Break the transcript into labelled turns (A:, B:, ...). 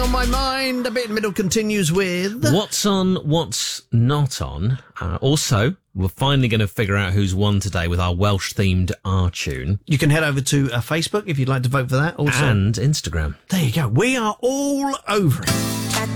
A: on my mind. A bit in the middle continues with...
B: What's on, what's not on. Also, we're finally going to figure out who's won today with our Welsh-themed R-tune.
A: You can head over to Facebook if you'd like to vote for that. Also,
B: And Instagram.
A: there you go. We are all over it.